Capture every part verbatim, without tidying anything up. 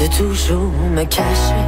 de toujours me cacher.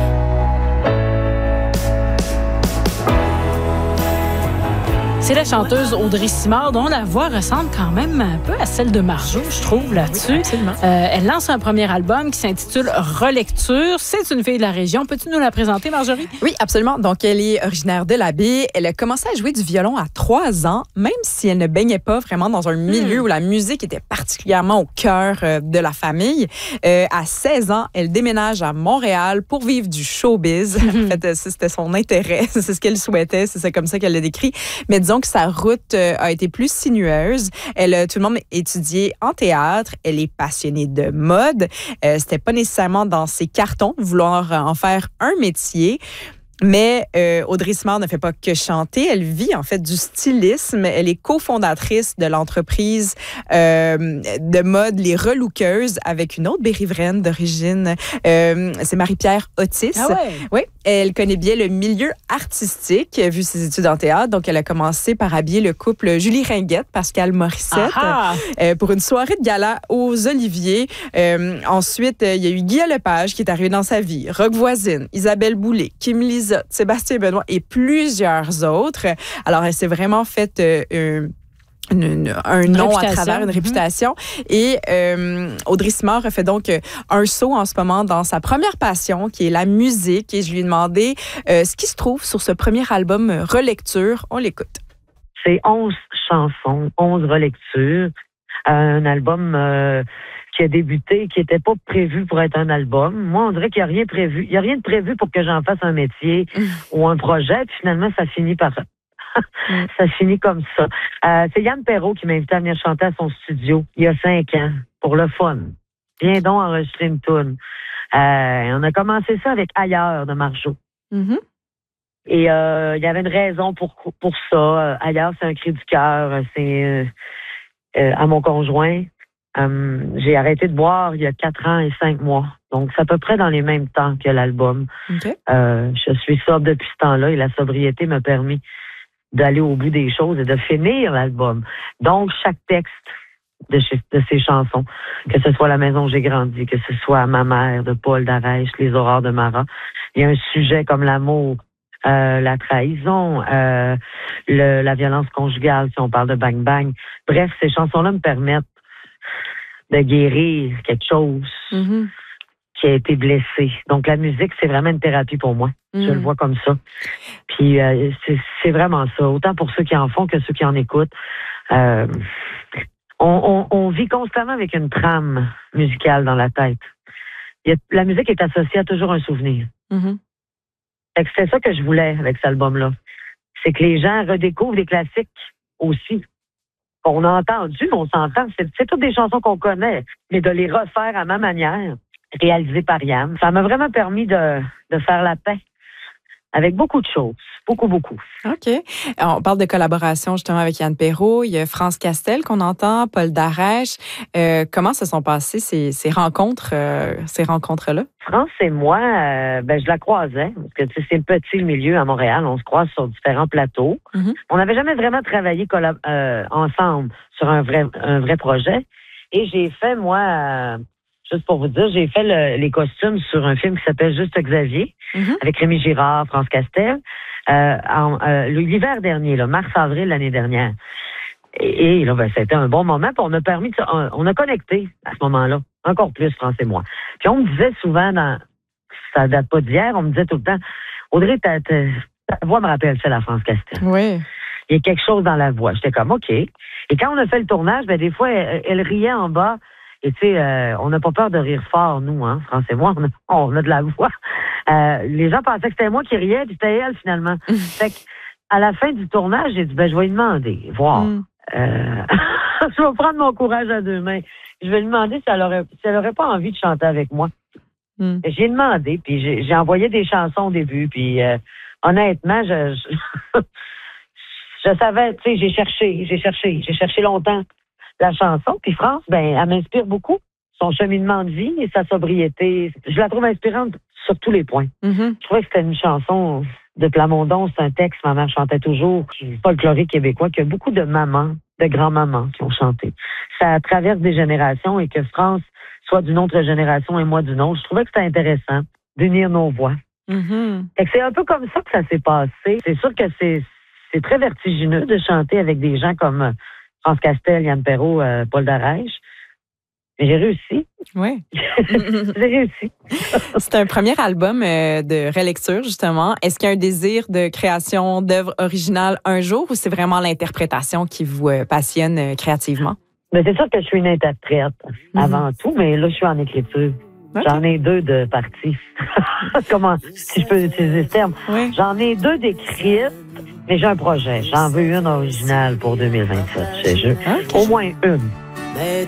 C'est la chanteuse Audrey Simard, dont la voix ressemble quand même un peu à celle de Marjo, je trouve, là-dessus. Oui, absolument. Euh, elle lance un premier album qui s'intitule Relecture. C'est une fille de la région. Peux-tu nous la présenter, Marjorie? Oui, absolument. Donc, elle est originaire de la baie. Elle a commencé à jouer du violon à trois ans, même si elle ne baignait pas vraiment dans un milieu mmh. où la musique était particulièrement au cœur euh, de la famille. Euh, à seize ans, elle déménage à Montréal pour vivre du showbiz. Mmh. En fait, c'était son intérêt. C'est ce qu'elle souhaitait. C'est comme ça qu'elle l'a décrit. Mais disons que sa route euh, a été plus sinueuse. Elle a tout le monde étudié en théâtre. Elle est passionnée de mode. Euh, c'était pas nécessairement dans ses cartons de vouloir en faire un métier. Mais euh, Audrey Simard ne fait pas que chanter. Elle vit en fait du stylisme. Elle est cofondatrice de l'entreprise euh, de mode Les Relookeuses avec une autre bérivraine d'origine. Euh, c'est Marie-Pierre Otis. Ah ouais? Oui. Elle connaît bien le milieu artistique, vu ses études en théâtre. Donc, elle a commencé par habiller le couple Julie Ringuette, Pascal Morissette, euh, pour une soirée de gala aux Oliviers. Euh, ensuite, euh, il y a eu Guillaume Lepage qui est arrivé dans sa vie, Rock Voisine, Isabelle Boulay, Kim Lizotte, Sébastien Benoît et plusieurs autres. Alors, elle s'est vraiment faite euh, Une, une, un une nom réputation. à travers une réputation. Mm-hmm. Et euh, Audrey Simard a fait donc un saut en ce moment dans sa première passion, qui est la musique. Et je lui ai demandé euh, ce qui se trouve sur ce premier album Relecture. On l'écoute. C'est onze chansons, onze relectures. Un album euh, qui a débuté, qui n'était pas prévu pour être un album. Moi, on dirait qu'il n'y a rien prévu. Il n'y a rien de prévu pour que j'en fasse un métier mm. ou un projet. Puis finalement, ça finit par... ça finit comme ça. Euh, c'est Yann Perrault qui m'a invité à venir chanter à son studio il y a cinq ans, pour le fun. Viens donc enregistrer une toune. Euh, on a commencé ça avec Ailleurs de Marjo. Mm-hmm. Et euh, il y avait une raison pour, pour ça. Euh, Ailleurs, c'est un cri du cœur. C'est euh, euh, à mon conjoint. Euh, j'ai arrêté de boire il y a quatre ans et cinq mois. Donc, c'est à peu près dans les mêmes temps que l'album. Okay. Euh, je suis sobre depuis ce temps-là et la sobriété m'a permis d'aller au bout des choses et de finir l'album. Donc, chaque texte de, chez, de ces chansons, que ce soit La maison où j'ai grandi, que ce soit Ma mère de Paul Darèche, Les aurores de Marat, il y a un sujet comme l'amour, euh, la trahison, euh, le, la violence conjugale, si on parle de Bang Bang. Bref, ces chansons-là me permettent de guérir quelque chose mm-hmm. qui a été blessé. Donc, la musique, c'est vraiment une thérapie pour moi. Mm. Je le vois comme ça. Puis, euh, c'est, c'est vraiment ça. Autant pour ceux qui en font que ceux qui en écoutent. Euh, on, on, on vit constamment avec une trame musicale dans la tête. Il y a, la musique est associée à toujours un souvenir. Mm-hmm. Fait que c'est ça que je voulais avec cet album-là. C'est que les gens redécouvrent des classiques aussi. On a entendu, on s'entend. C'est, c'est toutes des chansons qu'on connaît, mais de les refaire à ma manière, réalisées par Yann, ça m'a vraiment permis de, de faire la paix avec beaucoup de choses. Beaucoup, beaucoup. OK. On parle de collaboration justement avec Yann Perrault. Il y a France Castel qu'on entend, Paul Darèche. Euh, comment se sont passées ces, ces rencontres, euh, ces rencontres-là? France et moi, euh, ben, je la croisais. Parce que tu sais, c'est petit le milieu à Montréal. On se croise sur différents plateaux. Mm-hmm. On n'avait jamais vraiment travaillé collab- euh, ensemble sur un vrai, un vrai projet. Et j'ai fait, moi... Euh, Juste pour vous dire, j'ai fait le, les costumes sur un film qui s'appelle Juste Xavier, mm-hmm. avec Rémi Girard, France Castel, euh, en, euh, l'hiver dernier, là, mars-avril l'année dernière. Et, et là, ben, c'était un bon moment, puis on a permis, de, on, on a connecté à ce moment-là, encore plus, France et moi. Puis on me disait souvent, dans, ça date pas d'hier, on me disait tout le temps, Audrey, ta, ta, ta voix me rappelle celle à France Castel. Oui. Il y a quelque chose dans la voix. J'étais comme, OK. Et quand on a fait le tournage, ben, des fois, elle, elle riait en bas. Et tu sais, euh, on n'a pas peur de rire fort, nous, hein, France et moi, on a, on a de la voix. Euh, les gens pensaient que c'était moi qui riais, puis c'était elle, finalement. Fait qu'à la fin du tournage, j'ai dit, ben, je vais lui demander, voir. Mm. Euh, je vais prendre mon courage à deux mains. Je vais lui demander si elle aurait, si elle aurait pas envie de chanter avec moi. Mm. J'ai demandé, puis j'ai, j'ai envoyé des chansons au début, puis euh, honnêtement, je, je, je savais, tu sais, j'ai cherché, j'ai cherché, j'ai cherché longtemps la chanson. Puis France, ben, elle m'inspire beaucoup. Son cheminement de vie et sa sobriété. Je la trouve inspirante sur tous les points. Mm-hmm. Je trouvais que c'était une chanson de Plamondon. C'est un texte, ma mère chantait toujours, folklorique québécois, qu'il y a beaucoup de mamans, de grands-mamans qui ont chanté. Ça traverse des générations et que France, soit d'une autre génération et moi d'une autre. Je trouvais que c'était intéressant d'unir nos voix. Mm-hmm. Fait que c'est un peu comme ça que ça s'est passé. C'est sûr que c'est, c'est très vertigineux de chanter avec des gens comme France Castel, Yann Perrault, euh, Paul Darèche. Mais j'ai réussi. Oui. J'ai réussi. C'est un premier album euh, de relecture, justement. Est-ce qu'il y a un désir de création d'œuvres originales un jour ou c'est vraiment l'interprétation qui vous euh, passionne euh, créativement? Mais c'est sûr que je suis une interprète avant mm-hmm. tout, mais là, je suis en écriture. Okay. J'en ai deux de parties. Comment, si je peux utiliser ce terme. Oui. J'en ai deux d'écrites, mais j'ai un projet. J'en veux une originale pour deux mille vingt-sept, je te jure. Okay. Au moins une.